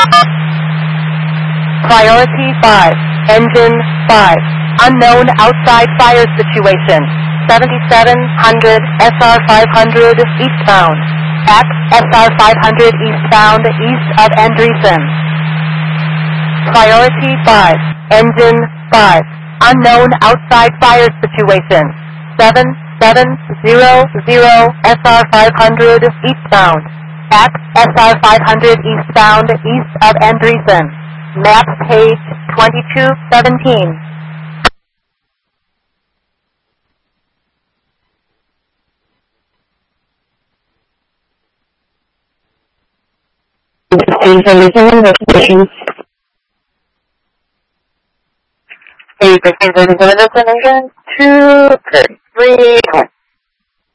Priority 5, engine 5, unknown outside fire situation, 7700 SR 500 eastbound, at SR 500 eastbound east of Andreessen. Priority 5, engine 5, unknown outside fire situation, 7700 SR 500 eastbound, at SR 500 eastbound east of Andreessen. Map page 2217. Investigations. 8, 15, 77, 2, 3, 3,